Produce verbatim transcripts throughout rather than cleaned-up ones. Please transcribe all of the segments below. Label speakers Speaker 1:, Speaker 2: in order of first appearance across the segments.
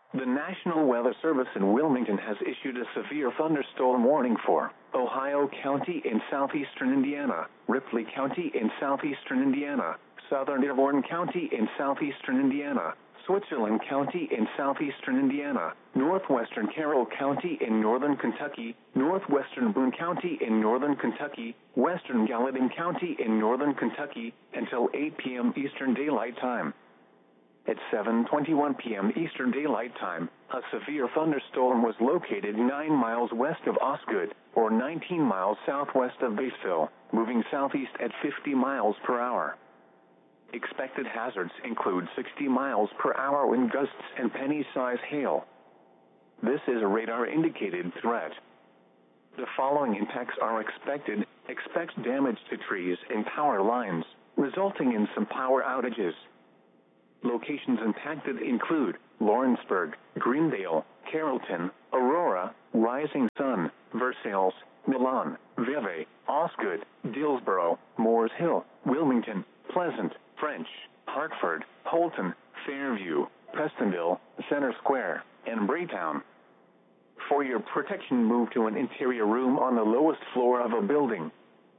Speaker 1: The National Weather Service in Wilmington has issued a severe thunderstorm warning for Ohio County in southeastern Indiana, Ripley County in southeastern Indiana, southern Dearborn County in southeastern Indiana, Switzerland County in southeastern Indiana, northwestern Carroll County in northern Kentucky, northwestern Boone County in northern Kentucky, western Gallatin County in northern Kentucky, until eight p m Eastern Daylight Time. At seven twenty-one p m Eastern Daylight Time, a severe thunderstorm was located nine miles west of Osgood, or nineteen miles southwest of Batesville, moving southeast at fifty miles per hour. Expected hazards include sixty miles per hour wind gusts and penny-size hail. This is a radar-indicated threat. The following impacts are expected. Expect damage to trees and power lines, resulting in some power outages. Locations impacted include Lawrenceburg, Greendale, Carrollton, Aurora, Rising Sun, Versailles, Milan, Vevey, Osgood, Dillsboro, Moores Hill, Wilmington, Pleasant, French, Hartford, Holton, Fairview, Prestonville, Center Square, and Braytown. For your protection, move to an interior room on the lowest floor of a building.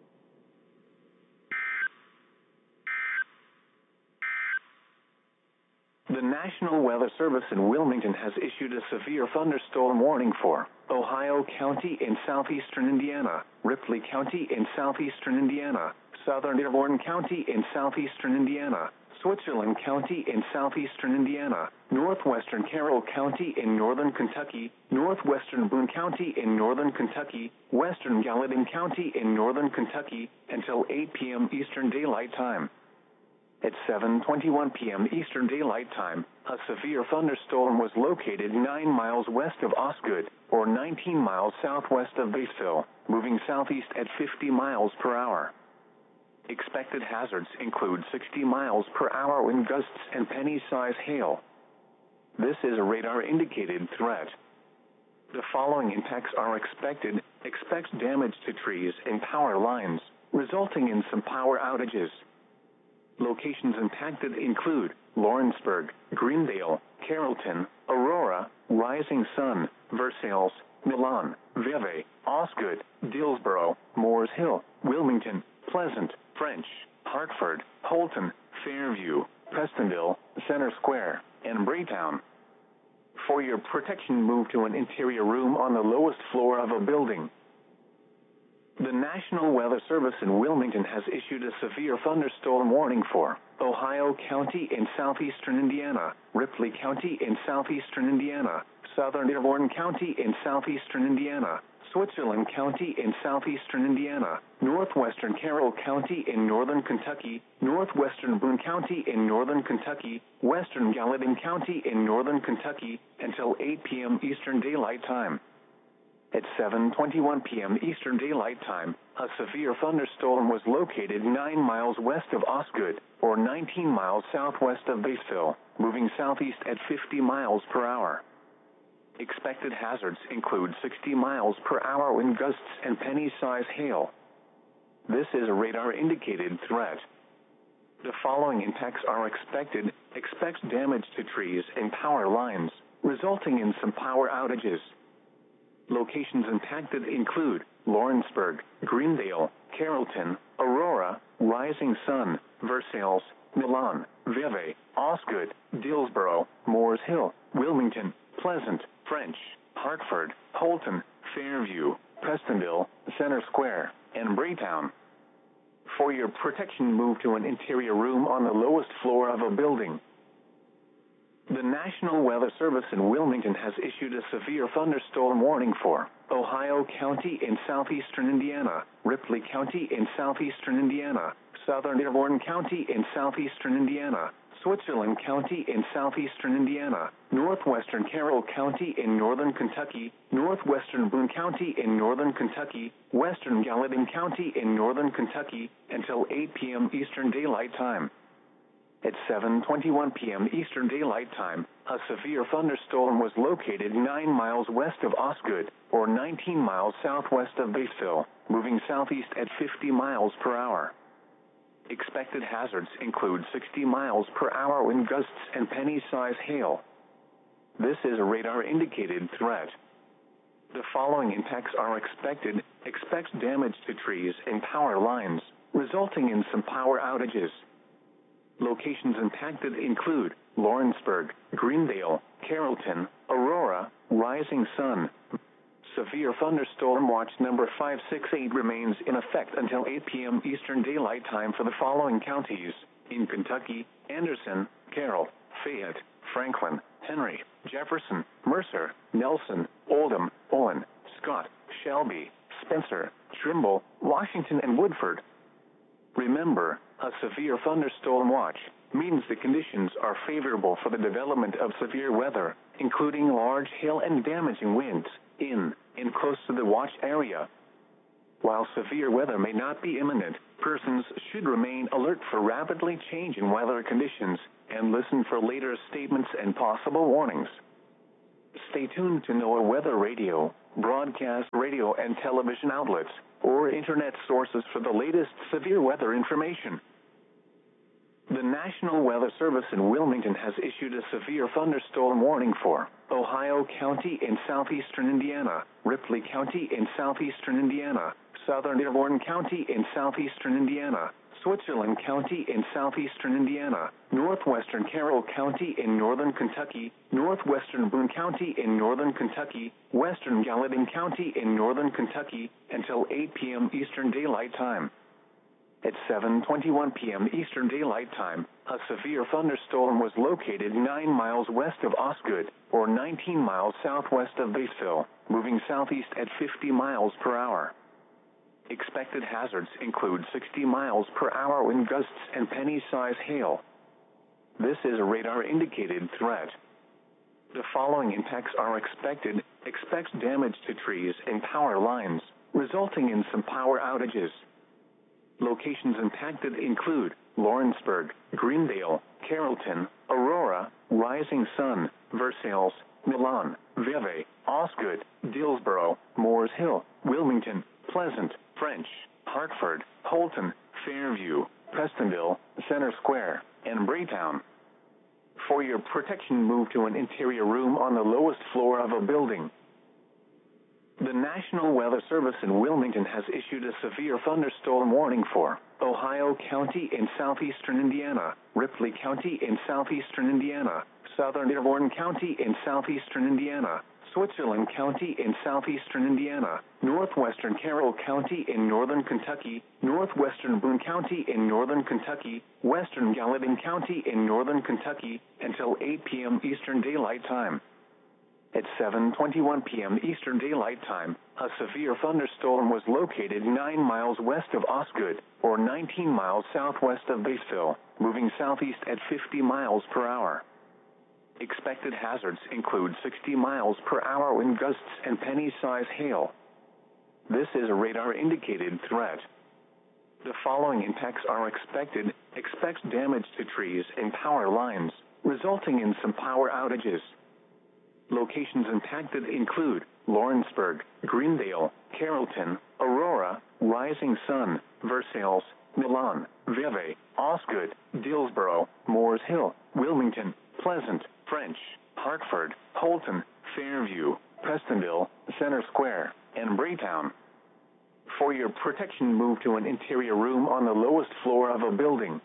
Speaker 1: The National Weather Service in Wilmington has issued a severe thunderstorm warning for Ohio County in southeastern Indiana, Ripley County in southeastern Indiana, southern Dearborn County in southeastern Indiana, Switzerland County in southeastern Indiana, northwestern Carroll County in northern Kentucky, northwestern Boone County in northern Kentucky, western Gallatin County in northern Kentucky, until eight p m Eastern Daylight Time. At seven twenty-one p m Eastern Daylight Time, a severe thunderstorm was located nine miles west of Osgood, or nineteen miles southwest of Batesville, moving southeast at fifty miles per hour. Expected hazards include sixty miles per hour wind gusts and penny-size hail. This is a radar-indicated threat. The following impacts are expected. Expect damage to trees and power lines, resulting in some power outages. Locations impacted include Lawrenceburg, Greendale, Carrollton, Aurora, Rising Sun, Versailles, Milan, Vevey, Osgood, Dillsboro, Moores Hill, Wilmington, Pleasant, French, Hartford, Holton, Fairview, Prestonville, Center Square, and Braytown. For your protection, move to an interior room on the lowest floor of a building. The National Weather Service in Wilmington has issued a severe thunderstorm warning for Ohio County in southeastern Indiana, Ripley County in southeastern Indiana, southern Dearborn County in southeastern Indiana, Switzerland County in southeastern Indiana, northwestern Carroll County in northern Kentucky, northwestern Boone County in northern Kentucky, western Gallatin County in northern Kentucky, until eight p m Eastern Daylight Time. At seven twenty-one p m Eastern Daylight Time, a severe thunderstorm was located nine miles west of Osgood, or nineteen miles southwest of Batesville, moving southeast at fifty miles per hour. Expected hazards include sixty miles per hour wind gusts and penny-size hail. This is a radar-indicated threat. The following impacts are expected. Expect damage to trees and power lines, resulting in some power outages. Locations impacted include Lawrenceburg, Greendale, Carrollton, Aurora, Rising Sun, Versailles, Milan, Vevey, Osgood, Dillsboro, Moores Hill, Wilmington, Pleasant, French, Hartford, Holton, Fairview, Prestonville, Center Square, and Braytown. For your protection, move to an interior room on the lowest floor of a building. The National Weather Service in Wilmington has issued a severe thunderstorm warning for Ohio County in southeastern Indiana, Ripley County in southeastern Indiana, southern Dearborn County in southeastern Indiana, Switzerland County in southeastern Indiana, northwestern Carroll County in northern Kentucky, northwestern Boone County in northern Kentucky, western Gallatin County in northern Kentucky, until eight p m Eastern Daylight Time. At seven twenty-one p m Eastern Daylight Time, a severe thunderstorm was located nine miles west of Osgood, or nineteen miles southwest of Batesville, moving southeast at fifty miles per hour. Expected hazards include sixty miles per hour wind gusts and penny-size hail. This is a radar indicated threat. The following impacts are expected. Expect damage to trees and power lines, resulting in some power outages. Locations impacted include Lawrenceburg, Greendale, Carrollton, Aurora, Rising Sun. Severe thunderstorm watch number five six eight remains in effect until eight p m Eastern Daylight Time for the following counties: in Kentucky: Anderson, Carroll, Fayette, Franklin, Henry, Jefferson, Mercer, Nelson, Oldham, Owen, Scott, Shelby, Spencer, Trimble, Washington, and Woodford. Remember, a severe thunderstorm watch means the conditions are favorable for the development of severe weather, including large hail and damaging winds, in and close to the watch area. While severe weather may not be imminent, persons should remain alert for rapidly changing weather conditions and listen for later statements and possible warnings. Stay tuned to NOAA Weather Radio, broadcast radio and television outlets, or internet sources for the latest severe weather information. The National Weather Service in Wilmington has issued a severe thunderstorm warning for Ohio County in southeastern Indiana, Ripley County in southeastern Indiana, southern Dearborn County in southeastern Indiana, Switzerland County in southeastern Indiana, northwestern Carroll County in northern Kentucky, northwestern Boone County in northern Kentucky, western Gallatin County in northern Kentucky, until eight p m Eastern Daylight Time. At seven twenty-one p m Eastern Daylight Time, a severe thunderstorm was located nine miles west of Osgood, or nineteen miles southwest of Batesville, moving southeast at fifty miles per hour. Expected hazards include sixty miles per hour wind gusts and penny-size hail. This is a radar-indicated threat. The following impacts are expected. Expect damage to trees and power lines, resulting in some power outages. Locations impacted include Lawrenceburg, Greendale, Carrollton, Aurora, Rising Sun, Versailles, Milan, Vevey, Osgood, Dillsboro, Moores Hill, Wilmington, Pleasant, French, Hartford, Holton, Fairview, Prestonville, Center Square, and Braytown. For your protection, move to an interior room on the lowest floor of a building. The National Weather Service in Wilmington has issued a severe thunderstorm warning for Ohio County in southeastern Indiana, Ripley County in southeastern Indiana, southern Dearborn County in southeastern Indiana, Switzerland County in southeastern Indiana, northwestern Carroll County in northern Kentucky, northwestern Boone County in northern Kentucky, western Gallatin County in northern Kentucky, until eight p m Eastern Daylight Time. At seven twenty-one p m Eastern Daylight Time, a severe thunderstorm was located nine miles west of Osgood, or nineteen miles southwest of Batesville, moving southeast at fifty miles per hour. Expected hazards include sixty miles per hour wind gusts and penny-size hail. This is a radar-indicated threat. The following impacts are expected. Expect damage to trees and power lines, resulting in some power outages. Locations impacted include Lawrenceburg, Greendale, Carrollton, Aurora, Rising Sun, Versailles, Milan, Vevey, Osgood, Dillsboro, Moores Hill, Wilmington, Pleasant, French, Hartford, Holton, Fairview, Prestonville, Center Square, and Braytown. For your protection, move to an interior room on the lowest floor of a building.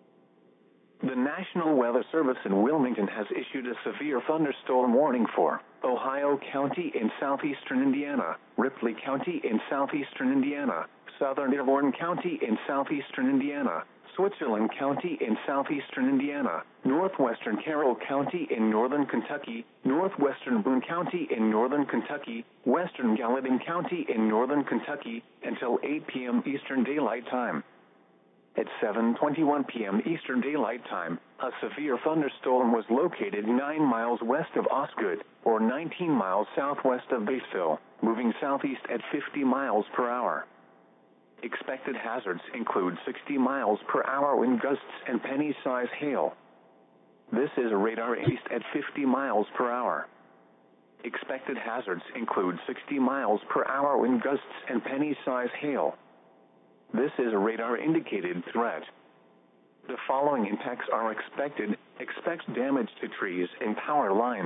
Speaker 1: The National Weather Service in Wilmington has issued a severe thunderstorm warning for Ohio County in southeastern Indiana, Ripley County in southeastern Indiana, southern Dearborn County in southeastern Indiana, Switzerland County in southeastern Indiana, northwestern Carroll County in northern Kentucky, northwestern Boone County in northern Kentucky, western Gallatin County in northern Kentucky, until eight p m Eastern Daylight Time. At seven twenty-one p m Eastern Daylight Time, a severe thunderstorm was located nine miles west of Osgood, or nineteen miles southwest of Batesville, moving southeast at fifty miles per hour. Expected hazards include sixty miles per hour wind gusts and penny-size hail. This is a radar east at fifty miles per hour. Expected hazards include sixty miles per hour wind gusts and penny-size hail. This is a radar-indicated threat. The following impacts are expected. Expect damage to trees and power lines,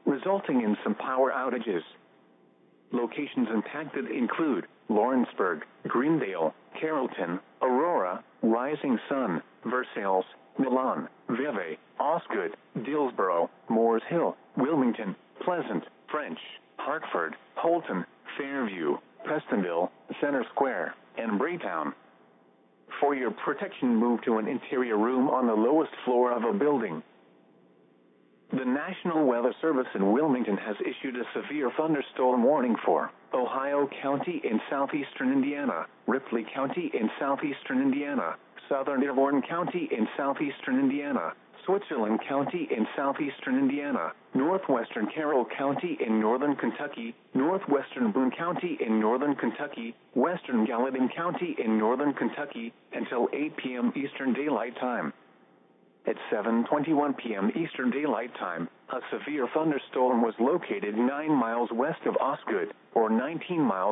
Speaker 1: resulting in some power outages. Locations impacted include Lawrenceburg, Greendale, Carrollton, Aurora, Rising Sun, Versailles, Milan, Vevey, Osgood, Dillsboro, Moores Hill, Wilmington, Pleasant, French, Hartford, Holton, Fairview, Prestonville, Center Square, and Braytown. For your protection, move to an interior room on the lowest floor of a building. The National Weather Service in Wilmington has issued a severe thunderstorm warning for Ohio County in southeastern Indiana, Ripley County in southeastern Indiana, southern Dearborn County in southeastern Indiana, Switzerland County in southeastern Indiana, northwestern Carroll County in northern Kentucky, northwestern Boone County in northern Kentucky, western Gallatin County in northern Kentucky, until eight p m Eastern Daylight Time. At seven twenty-one p m Eastern Daylight Time, a severe thunderstorm was located nine miles west of Osgood, or nineteen miles